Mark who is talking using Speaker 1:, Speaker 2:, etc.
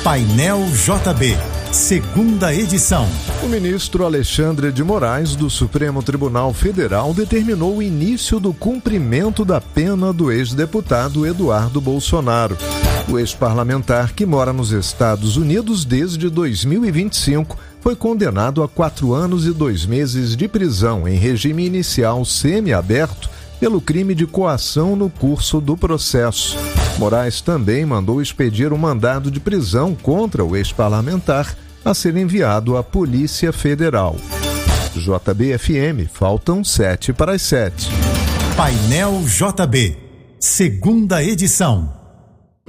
Speaker 1: Painel JB, segunda edição.
Speaker 2: O ministro Alexandre de Moraes, do Supremo Tribunal Federal, determinou o início do cumprimento da pena do ex-deputado Eduardo Bolsonaro. O ex-parlamentar, que mora nos Estados Unidos desde 2025, foi condenado a 4 anos e 2 meses de prisão em regime inicial semiaberto pelo crime de coação no curso do processo. Moraes também mandou expedir um mandado de prisão contra o ex-parlamentar a ser enviado à Polícia Federal. JB-FM, faltam 7 para as 7.
Speaker 1: Painel JB, segunda edição.